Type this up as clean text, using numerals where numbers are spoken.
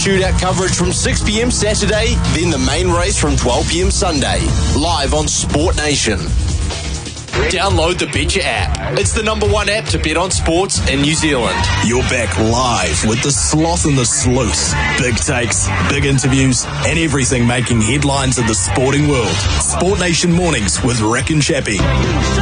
shootout coverage from 6 p.m. Saturday, then the main race from 12 p.m. Sunday. Live on Sport Nation. Download the Betcha app. It's the #1 app to bet on sports in New Zealand. You're back live with the Sloth and the Sleuth. Big takes, big interviews, and everything making headlines in the sporting world. Sport Nation Mornings with Rick and Chappie.